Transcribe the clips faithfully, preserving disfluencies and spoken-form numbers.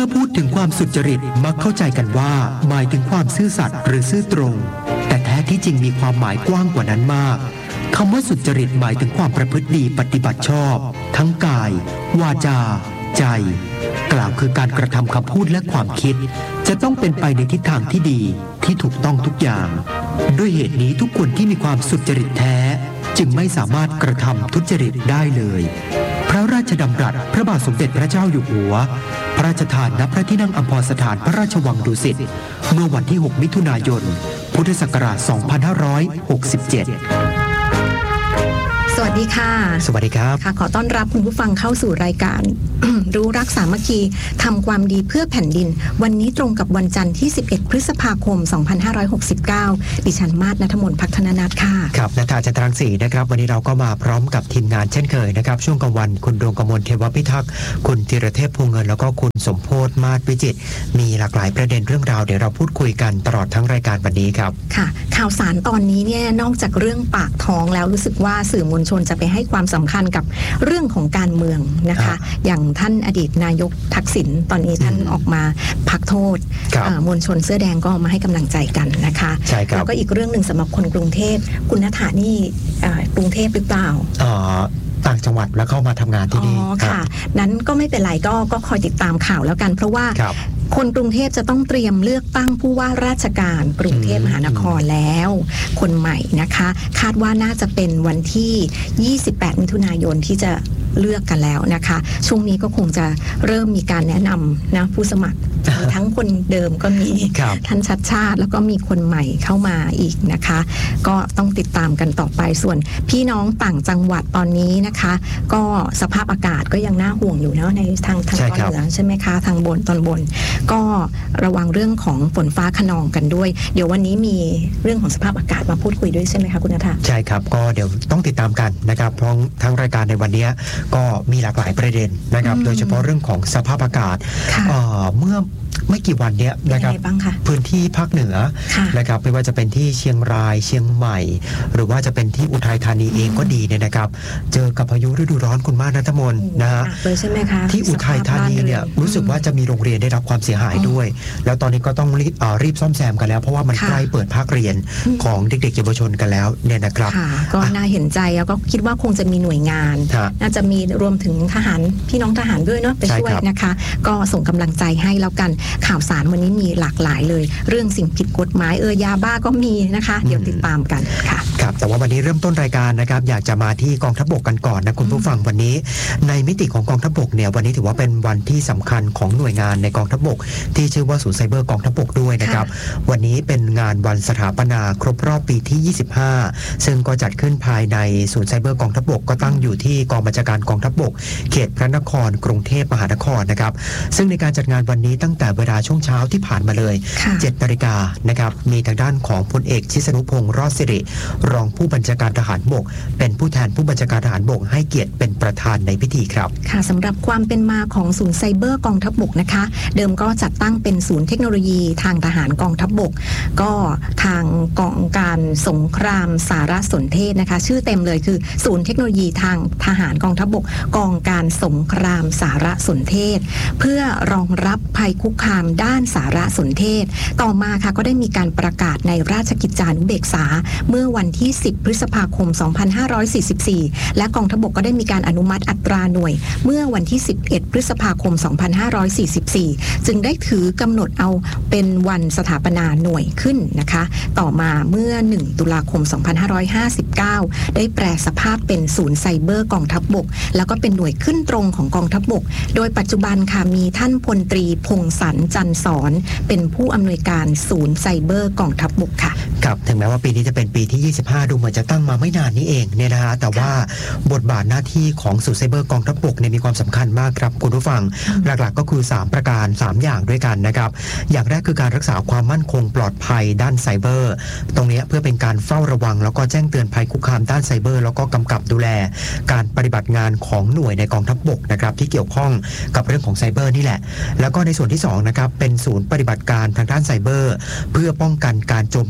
มื่อพูดถึงความสุจริตมักเข้าใจกันว่าหมายถึงความซื่อสัตย์หรือซื่อตรงแต่แท้ที่จริงมีความหมายกว้างกว่านั้นมากคำว่าสุจริตหมายถึงความประพฤติดีปฏิบัติชอบทั้งกายวาจาใจกล่าวคือการกระทำคำพูดและความคิดจะต้องเป็นไปในทิศทางที่ดีที่ถูกต้องทุกอย่างด้วยเหตุนี้ทุกคนที่มีความสุจริตแท้จึงไม่สามารถกระทำทุจริตได้เลยพระราชดำรัสพระบาทสมเด็จพระเจ้าอยู่หัวพระราชทานณพระที่นั่งอัมพรสถานพระราชวังดุสิตเมื่อวันที่หกมิถุนายนพุทธศักราชสองพันห้าร้อยหกสิบเจ็ดสวัสดีค่ะสวัสดีครับค่ะขอต้อนรับคุณผู้ฟังเข้าสู่รายการ รู้รักสามัคคีทำความดีเพื่อแผ่นดินวันนี้ตรงกับวันจันทร์ที่สิบเอ็ดพฤษภาคมสองพันห้าร้อยหกสิบเก้าดิฉันมาศณัฐมนต์ภักธนนัทค่ะครับณฐาจันทรังสีนะครับวันนี้เราก็มาพร้อมกับทีมงานเช่นเคยนะครับช่วงกลางวันคุณดวงกมลเทวพิทักษ์คุณธีรเทพภูเงินแล้วก็คุณสมโพธิ์มาศวิจิตรมีหลากหลายประเด็นเรื่องราวเดี๋ยวเราพูดคุยกันตลอดทั้งรายการวันนี้ครับค่ะข่าวสารตอนนี้เนี่ยนอกจากเรื่องปากท้องแล้วรู้สึกว่าสื่อมวลชนจะไปให้ความสำคัญกับเรื่องของการเมืองนะคะอย่างท่านอดีตนายกทักษิณตอนนี้ท่านออกมาพักโทษมวลชนเสื้อแดงก็มาให้กำลังใจกันนะคะแล้วก็อีกเรื่องหนึ่งสำหรับคนกรุงเทพคุณณฐานี่กรุงเทพหรือเปล่าต่างจังหวัดแล้วเข้ามาทำงานที่นี่อ๋อค่ะนั้นก็ไม่เป็นไรก็ก็คอยติดตามข่าวแล้วกันเพราะว่าคนกรุงเทพจะต้องเตรียมเลือกตั้งผู้ว่าราชการกรุงเทพมหานครแล้วคนใหม่นะคะคาดว่าน่าจะเป็นวันที่ยี่สิบแปดมิถุนายนที่จะเลือกกันแล้วนะคะช่วงนี้ก็คงจะเริ่มมีการแนะนำนะผู้สมัครทั้งคนเดิมก็มีท่านชัดชาติแล้วก็มีคนใหม่เข้ามาอีกนะคะก็ต้องติดตามกันต่อไปส่วนพี่น้องต่างจังหวัดตอนนี้นะคะก็สภาพอากาศก็ยังน่าห่วงอยู่เนาะในทางทางตอนเหนือใช่ไหมคะทางบนตอนบนก็ระวังเรื่องของฝนฟ้าคะนองกันด้วยเดี๋ยววันนี้มีเรื่องของสภาพอากาศมาพูดคุยด้วยใช่ไหมคะคุณณฐาใช่ครับก็เดี๋ยวต้องติดตามกันนะครับเพราะทั้งรายการในวันนี้ก็มีหลากหลายประเด็นนะครับโดยเฉพาะเรื่องของสภาพอากาศเมื่อไม่กี่วันเนี้ยนะครับพื้นที่ภาคเหนือนะครับไม่ว่าจะเป็นที่เชียงรายเชียงใหม่หรือว่าจะเป็นที่อุทัยธานีเองก็ดีเนี่ยนะครับเจอกับพายุฤดูร้อนคุณมาศณัฐมนต์นะฮะที่อุทัยธานีเนี่ยรู้สึกว่าจะมีโรงเรียนได้รับความเสียหายด้วยแล้วตอนนี้ก็ต้องรีบรีบซ่อมแซมกันแล้วเพราะว่ามันใกล้เปิดภาคเรียนของเด็กๆเยาวชนกันแล้วเนี่ยนะครับก็น่าเห็นใจแล้วก็คิดว่าคงจะมีหน่วยงานน่าจะมีรวมถึงทหารพี่น้องทหารด้วยเนาะไปช่วยนะคะก็ส่งกำลังใจให้แล้วกันข่าวสารวันนี้มีหลากหลายเลยเรื่องสิ่งผิดกฎหมายเออยาบ้าก็มีนะคะเดี๋ยวติดตามกันค่ะครับแต่ว่าวันนี้เริ่มต้นรายการนะครับอยากจะมาที่กองทัพบกกันก่อนนะคุณผู้ฟังวันนี้ในมิติของกองทัพบกเนี่ยวันนี้ถือว่าเป็นวันที่สำคัญของหน่วยงานในกองทัพบกที่ชื่อว่าศูนย์ไซเบอร์กองทัพบกด้วยนะครับวันนี้เป็นงานวันสถาปนาครบรอบปีที่ยี่สิบห้าซึ่งก็จัดขึ้นภายในศูนย์ไซเบอร์กองทัพบกก็ตั้งอยู่ที่กองบัญชาการกองทัพบกเขตพระนครกรุงเทพมหานครนะครับซึ่งในการจัดงานวันนี้ตั้งแต่เวลาช่วงเช้าที่ผ่านมาเลยเจ็ดนาฬิกานะครับมีทางด้านของพลเอกชิสนุพงษ์รอดสิริรองผู้บัญชาการทหารบกเป็นผู้แทนผู้บัญชาการทหารบกให้เกียรติเป็นประธานในพิธีครับค่ะสำหรับความเป็นมาของศูนย์ไซเบอร์กองทัพบกนะคะเดิมก็จัดตั้งเป็นศูนย์เทคโนโลยีทางทหารกองทัพบกก็ทางกองการสงครามสารสนเทศนะคะชื่อเต็มเลยคือศูนย์เทคโนโลยีทางทหารกองทัพบกกองการสงครามสารสนเทศเพื่อรองรับภัยคุกคามด้านสารสนเทศต่อมาค่ะก็ได้มีการประกาศในราชกิจจานุเบกษาเมื่อวันที่สิบพฤษภาคมสองพันห้าร้อยสี่สิบสี่และกองทัพบกก็ได้มีการอนุมัติอัตราหน่วยเมื่อวันที่สิบเอ็ดพฤษภาคมสองพันห้าร้อยสี่สิบสี่จึงได้ถือกำหนดเอาเป็นวันสถาปนาหน่วยขึ้นนะคะต่อมาเมื่อหนึ่งตุลาคมสองพันห้าร้อยห้าสิบเก้าได้แปลสภาพเป็นศูนย์ไซเบอร์กองทัพบกแล้วก็เป็นหน่วยขึ้นตรงของกองทัพบกโดยปัจจุบันค่ะมีท่านพลตรีพงศรจันทร์สอนเป็นผู้อำนวยการศูนย์ไซเบอร์กองทัพบกค่ะครับถึงแม้ว่าปีนี้จะเป็นปีที่ยี่สิบห้าดูเหมือนจะตั้งมาไม่นานนี้เองเนี่ยนะฮะแต่ว่าบทบาทหน้าที่ของศูนย์ไซเบอร์กองทัพบกเนี่ยมีความสำคัญมากครับคุณผู้ฟังหลักๆก็คือสามประการสามอย่างด้วยกันนะครับอย่างแรกคือการรักษาความมั่นคงปลอดภัยด้านไซเบอร์ตรงนี้เพื่อเป็นการเฝ้าระวังแล้วก็แจ้งเตือนภัยคุกคามด้านไซเบอร์แล้วก็กำกับดูแลการปฏิบัติงานของหน่วยในกองทัพบกนะครับที่เกี่ยวข้องกับเรื่องของไซเบอร์นี่แหละแล้วก็ในส่วนที่สองนะครับเป็นศูนย์ปฏิบัติการทางด้านไซเบอร์เพื่อป้องกันการโจมตี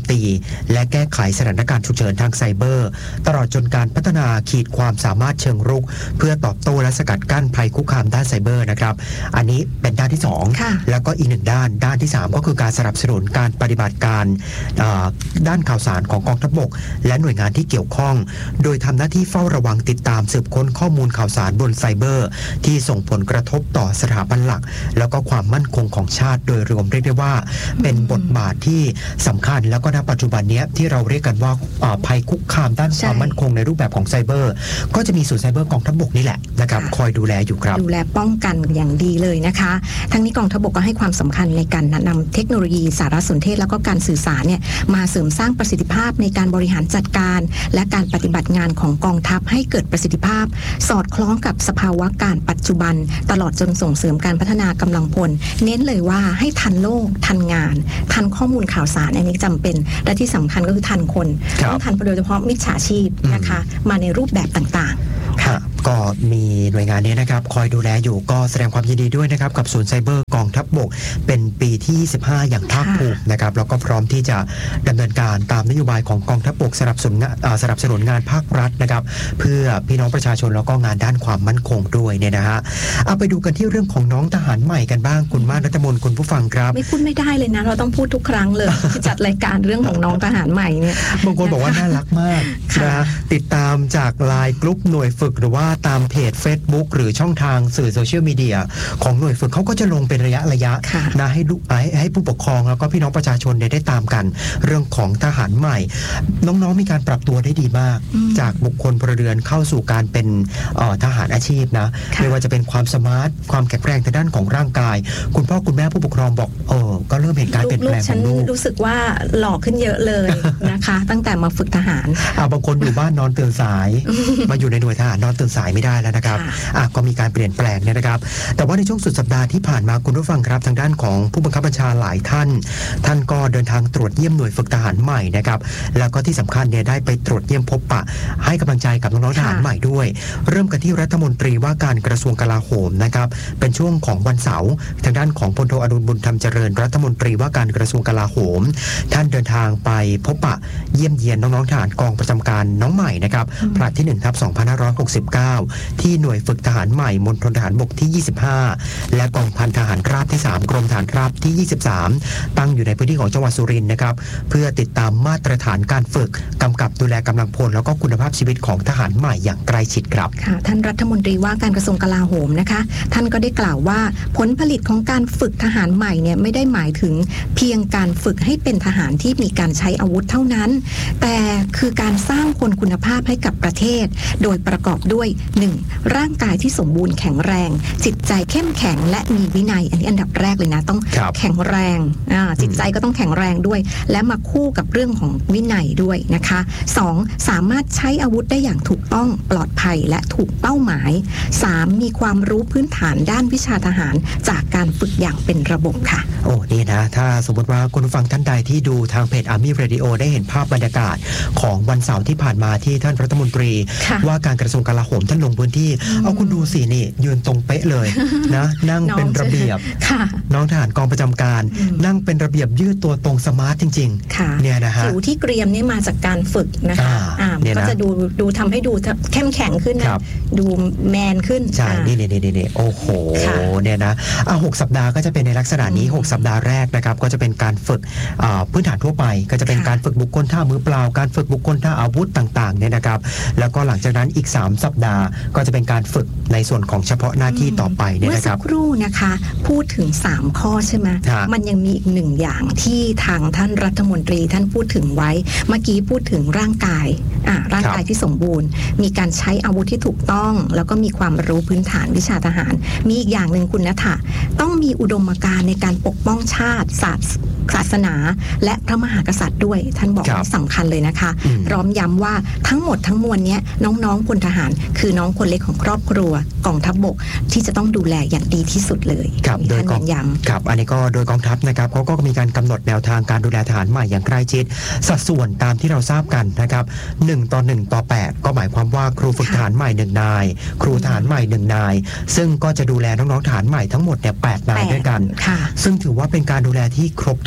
และแก้ไขสถานการณ์ฉุกเฉินทางไซเบอร์ตลอดจนการพัฒนาขีดความสามารถเชิงรุกเพื่อตอบโต้และสกัดกั้นภัยคุกคามด้านไซเบอร์นะครับอันนี้เป็นด้านที่สองแล้วก็อีกหนึ่งด้านด้านที่สามก็คือการสนับสนุนการปฏิบัติการด้านข่าวสารของกองทัพบกและหน่วยงานที่เกี่ยวข้องโดยทำหน้าที่เฝ้าระวังติดตามสืบค้นข้อมูลข่าวสารบนไซเบอร์ที่ส่งผลกระทบต่อสถาบันหลักแล้วก็ความมั่นคงของชาติโดยรวมเรียกได้ว่าเป็นบทบาทที่สำคัญแล้วก็ณปัจจุบันนี้ที่เราเรียกกันว่าภัยคุกคามด้านความมั่นคงในรูปแบบของไซเบอร์ก็จะมีศูนย์ไซเบอร์กองทัพบกนี่แหละนะครับคอยดูแลอยู่ครับดูแลป้องกันอย่างดีเลยนะคะทั้งนี้กองทัพบกก็ให้ความสำคัญในการนำเทคโนโลยีสารสนเทศแล้วก็การสื่อสารเนี่ยมาเสริมสร้างประสิทธิภาพในการบริหารจัดการและการปฏิบัติงานของกองทัพให้เกิดประสิทธิภาพสอดคล้องกับสภาวะการปัจจุบันตลอดจนส่งเสริมการพัฒนากำลังพลเน้นเลยว่าให้ทันโลกทันงานทันข้อมูลข่าวสารอันนี้จำเป็นและที่สำคัญก็คือทันคนต้องทันโดยเฉพาะมิจฉาชีพนะคะมาในรูปแบบต่างๆค่ะก็มีหน่วยงานนี้นะครับคอยดูแลอยู่ก็แสดงความยินดีด้วยนะครับกับศูนย์ไซเบอร์กองทัพบกเป็นปีที่ยี่สิบห้าอย่างภาคภูมินะครับแล้วก็พร้อมที่จะดำเนินการตามนโยบายของกองทัพบกสนับสนุนสนับสนุนงานภาครัฐนะครับเพื่อพี่น้องประชาชนแล้วก็งานด้านความมั่นคงด้วยเนี่ยนะฮะเอาไปดูกันที่เรื่องของน้องทหารใหม่กันบ้างคุณมานัทมนต์คุณผู้ฟังครับไม่พูดไม่ได้เลยนะเราต้องพูดทุกครั้งเลยที่จัดรายการเรื่องของน้องทหารใหม่เนี่ยบางคนบอกว่าน่ารักมากนะติดตามจากไลน์กลุ่มหน่วยฝึกหรือว่าตามเพจ Facebook หรือช่องทางสื่อโซเชียลมีเดียของหน่วยฝึกเขาก็จะลงเป็นระยะระยะนะให้ให้ผู้ปกครองแล้วก็พี่น้องประชาชนได้ตามกันเรื่องของทหารใหม่น้องๆมีการปรับตัวได้ดีมากจากบุคคลพลเรือนเข้าสู่การเป็นทหารอาชีพนะไม่ว่าจะเป็นความสมาร์ทความแข็งแรงทางด้านของร่างกายคุณพ่อคุณแม่ผู้ปกครองบอกเออก็เริ่มเห็นการเปลี่ยนแปลงของลูกรู้สึกว่าหล่อขึ้นเยอะเลยนะคะตั้งแต่มาฝึกทหารบางคนอยู่บ้านนอนตื่นสายมาอยู่ในหน่วยทหารนอนตื่นสายไม่ได้แล้วนะครับก็มีการเปลี่ยนแปลงเนี่ยนะครับแต่ว่าในช่วงสุดสัปดาห์ที่ผ่านมาคุณผู้ฟังครับทางด้านของผู้บังคับบัญชาหลายท่านท่านก็เดินทางตรวจเยี่ยมหน่วยฝึกทหารใหม่นะครับแล้วก็ที่สำคัญเนี่ยได้ไปตรวจเยี่ยมพบปะให้กำลังใจกับน้องๆทหารใหม่ด้วยเริ่มกันที่รัฐมนตรีว่าการกระทรวงกลาโหมนะครับเป็นช่วงของวันเสาร์ทางด้านของพลโทอดุลบุญธรรมเจริญรัฐมนตรีว่าการกระทรวงกลาโหมท่านเดินทางไปพบปะเยี่ยมเยียนน้องๆทหารกองประจำการน้องใหม่นะครับผลัดที่หนึ่งทับสองพันห้าร้อยหกสิบเก้าที่หน่วยฝึกทหารใหม่มณฑลทหารบกที่ยี่สิบห้าและกองพันทหารราบที่สามกรมทหารราบที่ยี่สิบสามตั้งอยู่ในพื้นที่ของจังหวัดสุรินทร์นะครับเพื่อติดตามมาตรฐานการฝึกกำกับดูแลกำลังพลแล้วก็คุณภาพชีวิตของทหารใหม่อย่างใกล้ชิดครับค่ะท่านรัฐมนตรีว่าการกระทรวงกลาโหมนะคะท่านก็ได้กล่าวว่าผลผลิตของการฝึกทหารใหม่เนี่ยไม่ได้หมายถึงเพียงการฝึกให้เป็นทหารที่มีการใช้อาวุธเท่านั้นแต่คือการสร้างคนคุณภาพให้กับประเทศโดยประกอบด้วย หนึ่ง ร่างกายที่สมบูรณ์แข็งแรงจิตใจเข้มแข็งและมีวินัยอันนี้อันดับแรกเลยนะต้องแข็งแรงจิตใจก็ต้องแข็งแรงด้วยและมาคู่กับเรื่องของวินัยด้วยนะคะสองสามารถใช้อาวุธได้อย่างถูกต้องปลอดภัยและถูกเป้าหมายสามมีความรู้พื้นฐานด้านวิชาทหารจากการฝึกอย่างเป็นระบบค่ะโอ้นี่นะถ้าสมมติว่าคุณผู้ฟังท่านใดที่ดูทางเพจ Army Radio ได้เห็นภาพบรรยากาศของวันเสาร์ที่ผ่านมาที่ท่านรัฐมนตรีว่าการกระทรวงกลาโหมท่านลงพื้นที่เอาคุณดูสินี่ยืนตรงเป๊ะเลยนะนั่งเป็นระเบียบน้องทหารกองประจำการนั่งเป็นระเบียบยืดตัวตรงสมาร์ทจริงๆเนี่ยนะฮะผิวที่เกรียมนี่มาจากการฝึกนะคะก็จะดูดูทำให้ดูเข้มแข็งขึ้นนะดูแมนขึ้นใช่นี่นี่นี่นี่โอ้โหเนี่ยนะอ่ะหกสัปดาห์ก็จะเป็นในลักษณะนี้หกสัปดาห์แรกนะครับก็จะเป็นการฝึกพื้นฐานทั่วไปก็จะเป็นการฝึกบุคคลท่ามือเปล่าการฝึกบุคคลท่าอาวุธต่างๆเนี่ยนะครับแล้วก็หลังจากนั้นอีกสามสัปดาห์ก็จะเป็นการฝึกในส่วนของเฉพาะหน้าที่ต่อไปเนี่ยนะครับเมื่อสักครู่นะคะพูดถึงสามข้อใช่ไหมมันยังมีอีกหนึ่งอย่างที่ทางท่านรัฐมนตรีท่านพูดถึงไว้เมื่อกี้พูดถึงร่างกายอ่าร่างกายที่สมบูรณ์มีการใช้อาวุธที่ถูกต้องแล้วก็มีความรู้พื้นฐานวิชาทหารมีอีกอย่างหนึ่งคุณณฐาต้องมีอุดมการณ์ในการปกป้องชาติศาสตร์ศาสนาและพระมหากษัตริย์ด้วยท่านบอกสำคัญเลยนะคะพร้อมย้ำว่าทั้งหมดทั้งมวลนี้น้องๆพลทหารคือน้องคนเล็กของครอบครัวกองทัพบกที่จะต้องดูแลอย่างดีที่สุดเลยครับโดยกองย้ำครับอันนี้ก็โดยกองทัพนะครับเขาก็มีการกำหนดแนวทางการดูแลทหารใหม่อย่างใกล้ชิดสัดส่วนตามที่เราทราบกันนะครับหนึ่งต่อหนึ่งต่อแปดก็หมายความว่าครูฝึกทหารใหม่หนึ่งนายครูทหารใหม่หนึ่งนายซึ่งก็จะดูแลน้องๆทหารใหม่ทั้งหมดเนี่ยแปดนายด้วยกันซึ่งถือว่าเป็นการดูแลที่ครบถ้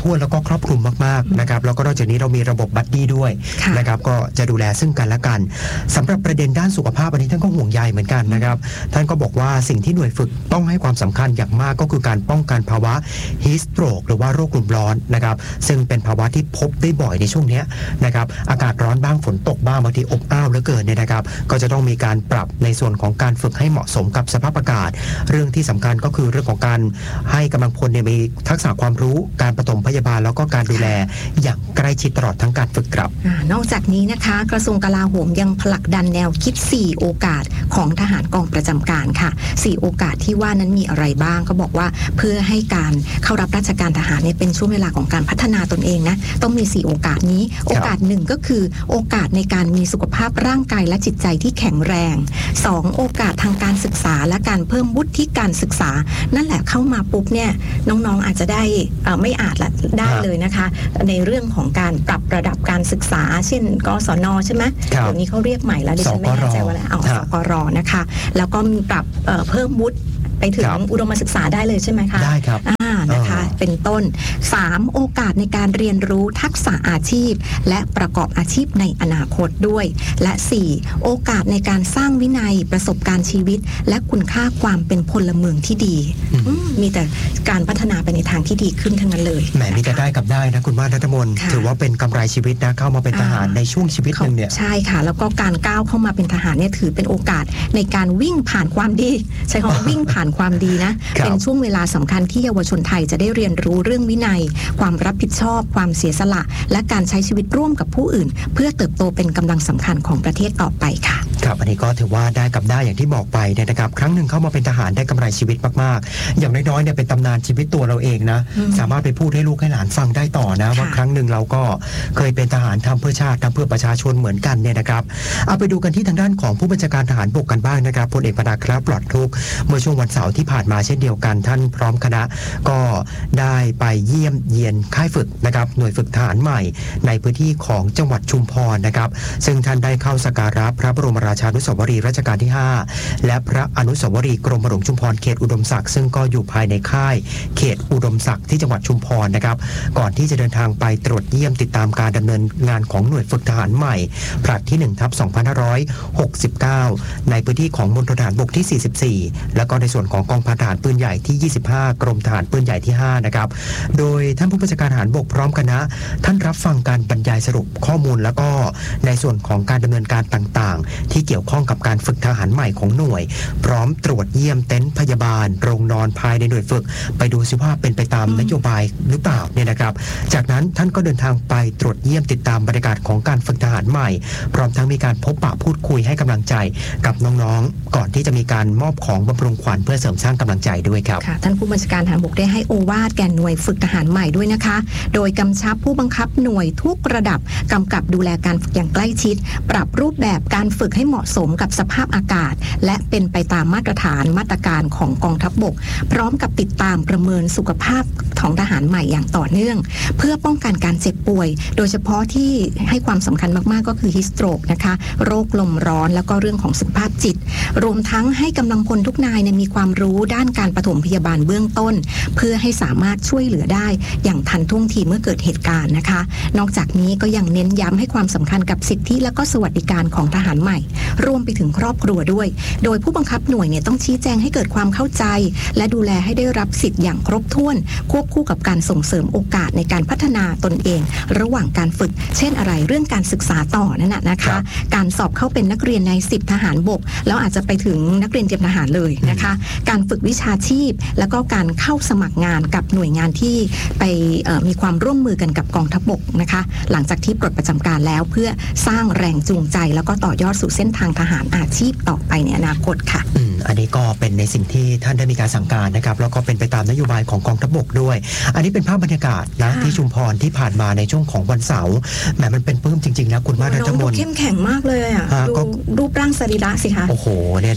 ถ้วนแล้วก็ครอบคลุมมากๆนะครับแล้วก็นอกจากนี้เรามีระบบบัดดี้ด้วยนะครับก็จะดูแลซึ่งกันและกันสำหรับประเด็นด้านสุขภาพอันนี้ท่านก็ห่วงใยเหมือนกันนะครับท่านก็บอกว่าสิ่งที่หน่วยฝึกต้องให้ความสำคัญอย่างมากก็คือการป้องกันภาวะ heat stroke หรือว่าโรคกลุ่มร้อนนะครับซึ่งเป็นภาวะที่พบได้บ่อยในช่วงนี้นะครับอากาศร้อนบ้างฝนตกบ้างบางทีอบอ้าวเหลือเกินเนี่ยนะครับก็จะต้องมีการปรับในส่วนของการฝึกให้เหมาะสมกับสภาพอากาศเรื่องที่สำคัญก็คือเรื่องของการให้กำลังพลเนี่ยมีทักษะความรู้การปฐมพยาบาลแล้วก็การดูแลอย่างใกล้ชิดตลอดทั้งการฝึกครับนอกจากนี้นะคะกระทรวงกลาโหมยังผลักดันแนวคิดสี่โอกาสของทหารกองประจำการค่ะสี่โอกาสที่ว่านั้นมีอะไรบ้างก็บอกว่าเพื่อให้การเข้ารับราชการทหารเนี่ยเป็นช่วงเวลาของการพัฒนาตนเองนะต้องมีสี่โอกาสนี้โอกาสหนึ่งก็คือโอกาสในการมีสุขภาพร่างกายและจิตใจที่แข็งแรงสองโอกาสทางการศึกษาและการเพิ่มวุฒิการศึกษานั่นแหละเข้ามาปุ๊บเนี่ยน้องๆอาจจะได้ไม่อาจละได้เลยนะคะในเรื่องของการปรับระดับการศึกษาเช่นกศน.ใช่ไหมเดี๋ยวนี้เขาเรียกใหม่แล้วดิฉันไม่แน่ใจว่าอะไรเอาสกร.นะคะแล้วก็ปรับเพิ่มวุฒิไปถึงอุดมศึกษาได้เลยใช่ไหมคะได้ครับอ่านะคะเป็นต้นสามโอกาสในการเรียนรู้ทักษะอาชีพและประกอบอาชีพในอนาคตด้วยและสี่โอกาสในการสร้างวินัยประสบการณ์ชีวิตและคุณค่าความเป็นพลเมืองที่ดีมีแต่การพัฒนาไปในทางที่ดีขึ้นทั้งนั้นเลยแหมมีแต่ได้กับได้นะคุณว่าณัฐมนถือว่าเป็นกำไรชีวิตนะเข้ามาเป็นทหารในช่วงชีวิตนึงเนี่ยใช่ค่ะแล้วก็การก้าวเข้ามาเป็นทหารเนี่ยถือเป็นโอกาสในการวิ่งผ่านความดีใช้คำว่าวิ่งผ่านความดีนะเป็นช่วงเวลาสำคัญที่เยาวชนไทยจะได้เรียนรู้เรื่องวินัยความรับผิดชอบความเสียสละและการใช้ชีวิตร่วมกับผู้อื่นเพื่อเติบโตเป็นกำลังสำคัญของประเทศต่อไปค่ะครับอันนี้ก็ถือว่าได้กับได้อย่างที่บอกไปเนี่ยนะครับครั้งหนึ่งเข้ามาเป็นทหารได้กำไรชีวิตมากๆอย่างน้อยๆเนี่ยเป็นตำนานชีวิตตัวเราเองนะสามารถไปพูดให้ลูกให้หลานฟังได้ต่อนะว่าครั้งหนึ่งเราก็เคยเป็นทหารทำเพื่อชาติทำเพื่อประชาชนเหมือนกันเนี่ยนะครับเอาไปดูกันที่ทางด้านของผู้บัญชาการทหารบกกันบ้างนะครับพลเอกปนาคราปลอดทุกข์เมื่อช่วงวันเสาร์ที่ผ่านมาเช่นเดียวกันท่านพร้อมคณะก็ได้ไปเยี่ยมเยียนค่ายฝึกนะครับหน่วยฝึกทหารใหม่ในพื้นที่ของจังหวัดชุมพรนะครับซึ่งท่านได้เข้าสักการะพระบรมราชานุสาวรีย์รัชกาลที่ห้าและพระอนุสาวรีย์กรมหลวงชุมพรเขตอุดมศักดิ์ซึ่งก็อยู่ภายในค่ายเขตอุดมศักดิ์ที่จังหวัดชุมพรนะครับก่อนที่จะเดินทางไปตรวจเยี่ยมติดตามการดำเนินงานของหน่วยฝึกทหารใหม่ผลัดที่หนึ่งทับสองพันห้าร้อยหกสิบเก้าในพื้นที่ของมณฑลทหารบกที่สี่สิบสี่แล้วก็ในส่วนของกองพันทหารปืนใหญ่ที่ยี่สิบห้ากรมทหารปืนใหญ่ที่ห้านะครับโดยท่านผู้บัญชาการทหารบกพร้อมคณะท่านรับฟังการบรรยายสรุปข้อมูลแล้วก็ในส่วนของการดำเนินการต่างๆที่เกี่ยวข้องกับการฝึกทหารใหม่ของหน่วยพร้อมตรวจเยี่ยมเต็นท์พยาบาลโรงนอนภายในหน่วยฝึกไปดูสิว่าเป็นไปตามนโยบายหรือเปล่าเนี่ยนะครับจากนั้นท่านก็เดินทางไปตรวจเยี่ยมติดตามบรรยากาศของการฝึกทหารใหม่พร้อมทั้งมีการพบปะพูดคุยให้กำลังใจกับน้องๆก่อนที่จะมีการมอบของบำรุงขวัญเพื่อเสริมสร้างกำลังใจด้วยครับค่ะท่านผู้บัญชาการทหารบกได้ให้โอวาทแก่หน่วยฝึกทหารใหม่ด้วยนะคะโดยกำชับผู้บังคับหน่วยทุกระดับกำกับดูแลการฝึกอย่างใกล้ชิดปรับรูปแบบการฝึกให้เหมาะสมกับสภาพอากาศและเป็นไปตามมาตรฐานมาตรการของกองทัพบกพร้อมกับติดตามประเมินสุขภาพของทหารใหม่อย่างต่อเนื่องเพื่อป้องกันการเจ็บป่วยโดยเฉพาะที่ให้ความสำคัญมากๆก็คือฮิสโตรกนะคะโรคลมร้อนแล้วก็เรื่องของสุขภาพจิตรวมทั้งให้กำลังพลทุกนายมีความรู้ด้านการปฐมพยาบาลเบื้องต้นเพื่อให้สามารถช่วยเหลือได้อย่างทันท่วงทีเมื่อเกิดเหตุการณ์นะคะนอกจากนี้ก็ยังเน้นย้ำให้ความสำคัญกับสิทธิและก็สวัสดิการของทหารใหม่รวมไปถึงครอบครัวด้วยโดยผู้บังคับหน่วยเนี่ยต้องชี้แจงให้เกิดความเข้าใจและดูแลให้ได้รับสิทธิ์อย่างครบถ้วนควบคู่กับการส่งเสริมโอกาสในการพัฒนาตนเองระหว่างการฝึกเช่นอะไรเรื่องการศึกษาต่อนั่นน่ะนะคะการสอบเข้าเป็นนักเรียนในสิบทหารบกแล้วอาจจะไปถึงนักเรียนเตรียมทหารเลยนะคะการฝึกวิชาชีพแล้วก็การเข้าสมัครงานกับหน่วยงานที่ไปมีความร่วมมือกันกับกองทัพบกนะคะหลังจากที่ปลดประจำการแล้วเพื่อสร้างแรงจูงใจแล้วก็ต่อยอดสู่เส้นทางทหารอาชีพต่อไปในอนาคตค่ะอืมอันนี้ก็เป็นในสิ่งที่ท่านได้มีการสั่งการนะครับแล้วก็เป็นไปตามนโยบายของกองทัพบกด้วยอันนี้เป็นภาพบรรยากาศนะที่ชุมพรที่ผ่านมาในช่วงของวันเสาร์แหมมันเป็นปลื้มจริงๆนะคุณมารัตมนเข้มแข็งมากเลยอ่ะดูรูปร่างสรีระสิคะโอ้โหเนี่ยนะ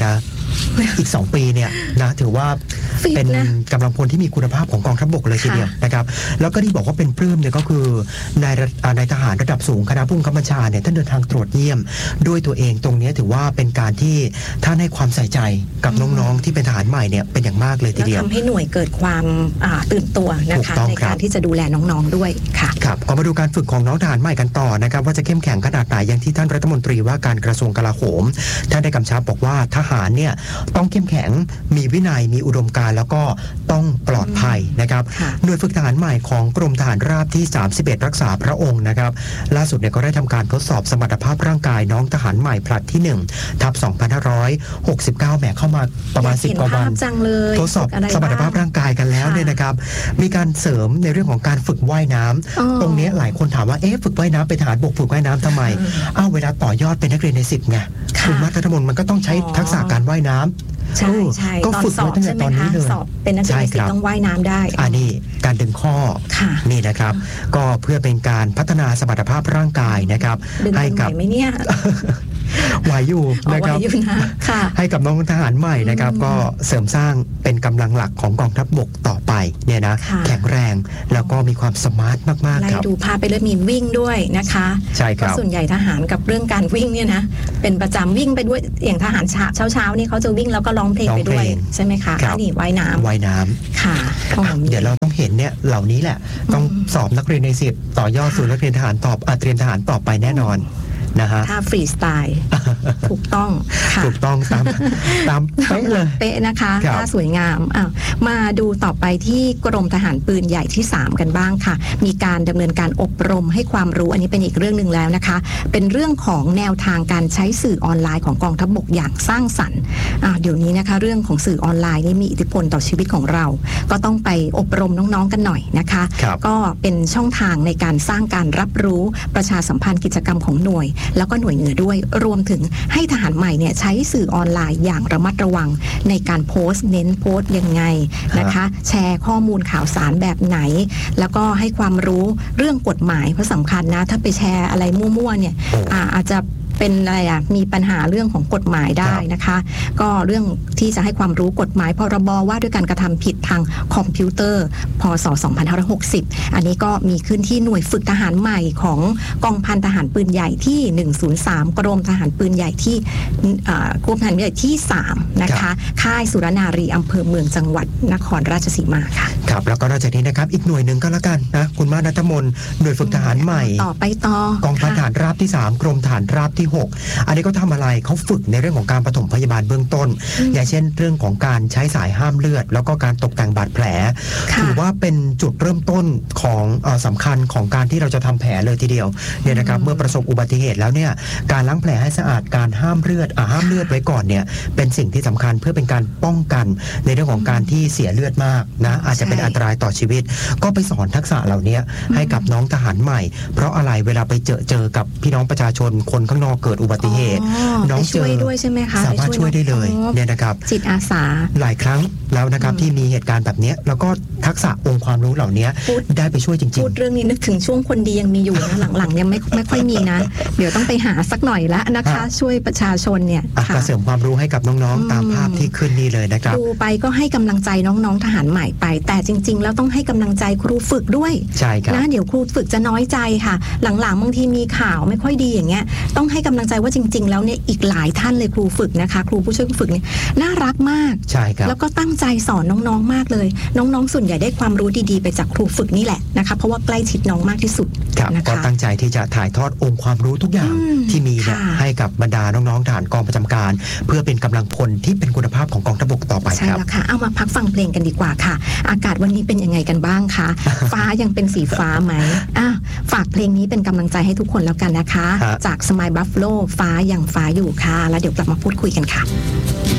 อีกสองปีเนี่ยนะถือว่าเป็นกำลังพลที่มีคุณภาพของกองทัพบกเลยทีเดียวนะครับแล้วก็ที่บอกว่าเป็นปลื้มเนี่ยก็คือนายนายทหารระดับสูงคณะผู้บังคับบัญชาเนี่ยท่านเดินทางตรวจเยี่ยมด้วยตัวเองตรงนี้ถือว่าเป็นการที่ท่านให้ความใส่ใจกับน้องๆที่เป็นทหารใหม่เนี่ยเป็นอย่างมากเลยทีเดียวทำให้หน่วยเกิดความตื่นตัวนะคะในการที่จะดูแลน้องๆด้วยค่ะครับก็มาดูการฝึกของน้องทหารใหม่กันต่อนะครับว่าจะเข้มแข็งขนาดไหนอย่างที่ท่านรัฐมนตรีว่าการกระทรวงกลาโหมท่านได้กำชับบอกว่าทหารเนี่ยต้องเข้มแข็งมีวินัยมีอุดมการณ์แล้วก็ต้องปลอดภัยนะครับหน่วยฝึกทหารใหม่ของกรมทหารราบที่สามสิบเอ็ดรักษาพระองค์นะครับล่าสุดเนี่ยก็ได้ทำการทดสอบสมรรถภาพร่างกายน้องทหารใหม่ผลัดที่หนึ่งทับสองพันห้าร้อยหกสิบเก้าแหมเข้ามาประมาณสิบกว่าวันทดสอบสมรรถภาพร่างกายกันแล้วเนี่ยนะครับมีการเสริมในเรื่องของการฝึกว่ายน้ำตรงนี้หลายคนถามว่าเอ๊ะฝึกว่ายน้ำเป็นทหารบกฝึกว่ายน้ำทำไมอ้าวเวลาต่อยอดเป็นนักเรียนในสิบไงคุณมัธยมมันก็ต้องใช้ทักษะการว่ายน้ำใช่ใช่ก็ฝึกมาตั้งแต่ตอนนี้เลยสอบเป็นนักเรียนในสิบต้องว่ายน้ำได้อันนี้การดึงข้อนี่นะครับก็เพื่อเป็นการพัฒนาสมรรถภาพร่างกายนะครับให้กับไม่เนี่ยไหวอยู่นะครับให้กับน้องทหารใหม่นะครับก็เสริมสร้างเป็นกำลังหลักของกองทัพบกต่อไปเนี่ยนะแข็งแรงแล้วก็มีความสมาร์ทมากๆครับดูภาพไปเลยมีวิ่งด้วยนะคะใช่ครับส่วนใหญ่ทหารกับเรื่องการวิ่งเนี่ยนะเป็นประจำวิ่งไปด้วยอย่างทหารเช้าเช้านี่เขาจะวิ่งแล้วก็ร้องเพลงไปด้วยใช่ไหมคะนี่ว่ายน้ำว่ายน้ำค่ะเดี๋ยวเราต้องเห็นเนี่ยเหล่านี้แหละต้องสอบนักเรียนในสิบต่อยอดสู่นักเรียนทหารต่อเตรียมทหารต่อไปแน่นอนนะฮะถ้าฟรีสไตล์ถูกต้องถูกต้องตามตามเป๊ะเลยเป๊ะนะคะถ้าสวยงามอ่ะมาดูต่อไปที่กรมทหารปืนใหญ่ที่สามกันบ้างค่ะมีการดำเนินการอบรมให้ความรู้อันนี้เป็นอีกเรื่องนึงแล้วนะคะเป็นเรื่องของแนวทางการใช้สื่อออนไลน์ของกองทัพบกอย่างสร้างสรรค์อ่ะเดี๋ยวนี้นะคะเรื่องของสื่อออนไลน์นี่มีอิทธิพลต่อชีวิตของเราก็ต้องไปอบรมน้องๆกันหน่อยนะคะก็เป็นช่องทางในการสร้างการรับรู้ประชาสัมพันธ์กิจกรรมของหน่วยแล้วก็หน่วยเหนือด้วยรวมถึงให้ทหารใหม่เนี่ยใช้สื่อออนไลน์อย่างระมัดระวังในการโพสต์เน้นโพสต์ยังไงนะคะแชร์ข้อมูลข่าวสารแบบไหนแล้วก็ให้ความรู้เรื่องกฎหมายเพราะสำคัญนะถ้าไปแชร์อะไรมั่วๆเนี่ยอาจจะเป็นอะไรอ่ะมีปัญหาเรื่องของกฎหมายได้นะคะก็เรื่องที่จะให้ความรู้กฎหมายพรบว่าด้วยการกระทำผิดทางคอมพิวเตอร์พ.ศ. สองพันห้าร้อยหกสิบอันนี้ก็มีขึ้นที่หน่วยฝึกทหารใหม่ของกองพันทหารปืนใหญ่ที่หนึ่งศูนย์สามกรมทหารปืนใหญ่ที่กรมทหารปืนใหญ่ที่สามนะคะค่ายสุรนารีอำเภอเมืองจังหวัดนครราชสีมาค่ะครับแล้วก็นอกจากนี้นะครับอีกหน่วยหนึ่งก็แล้วกันนะคุณมานัทมนหน่วยฝึกทหารใหม่ต่อไปต่อกองพันทหารราบที่สามกรมทหารราบที่หกอันนี้ก็ทำอะไรเขาฝึกในเรื่องของการปฐมพยาบาลเบื้องต้นอย่างเช่นเรื่องของการใช้สายห้ามเลือดแล้วก็การตกแต่งบาดแผลถือว่าเป็นจุดเริ่มต้นของเอ่อสำคัญของการที่เราจะทำแผลเลยทีเดียวเนี่ยนะครับเมื่อประสบอุบัติเหตุแล้วเนี่ยการล้างแผลให้สะอาดการห้ามเลือดอ่าห้ามเลือดไว้ก่อนเนี่ยเป็นสิ่งที่สำคัญเพื่อเป็นการป้องกันในเรื่องของการที่เสียเลือดมากนะอาจจะเป็นอันตรายต่อชีวิตก็ไปสอนทักษะเหล่านี้ให้กับน้องทหารใหม่เพราะอะไรเวลาไปเจอเจอกับพี่น้องประชาชนคนข้างนอกเกิดอุบัติเหตุน้องเจอด้วยใช่ไหมคะสามารถช่วยได้เลยเนี่ยนะครับจิตอาสาหลายครั้งแล้วนะครับที่มีเหตุการณ์แบบนี้แล้วก็ทักษะองค์ความรู้เหล่านี้ได้ไปช่วยจริงๆพูดเรื่องนี้นึกถึงช่วงคนดียังมีอยู่นะหลังๆยังไม่ไม่ค่อยมีนะเดี๋ยวต้องไปหาสักหน่อยละนะคะช่วยประชาชนเนี่ยก็เสริมความรู้ให้กับน้องๆตามภาพที่ขึ้นนี่เลยนะครับดูไปก็ให้กำลังใจน้องๆทหารใหม่ไปแต่จริงๆแล้วต้องให้กำลังใจครูฝึกด้วยใช่ครับนะเดี๋ยวครูฝึกจะน้อยใจค่ะหลังๆบางทีมีข่าวไม่ค่อยดีอย่างเงี้ยต้องให้กำลังใจว่าจริงๆแล้วเนี่ยอีกหลายท่านเลยครูฝึกนะคะครูผู้ช่วยครูฝึกเนี่ยน่ารักมากใช่ครับแล้วก็ตั้งใจสอนน้องๆมากเลยน้องๆส่วนใหญ่ได้ความรู้ดีๆไปจากครูฝึกนี่แหละนะคะเพราะว่าใกล้ชิดน้องมากที่สุดนะคะก็ตั้งใจที่จะถ่ายทอดองค์ความรู้ทุกอย่างที่มีเนี่ยให้กับบรรดาน้องๆทหารกองประจำการเพื่อเป็นกำลังพลที่เป็นคุณภาพของกองทัพบกต่อไปครับใช่แล้วค่ะเอามาพักฟังเพลงกันดีกว่าค่ะอากาศวันนี้เป็นยังไงกันบ้างคะฟ้ายังเป็นสีฟ้าไหมอ่ะฝากเพลงนี้เป็นกำลังใจให้ทุกคนแล้วกันนะคะจาก Smile Buffalo ฟ้ายังฟ้าอยู่ค่ะแล้วเดี๋ยวกลับมาพูดคุยกันค่ะ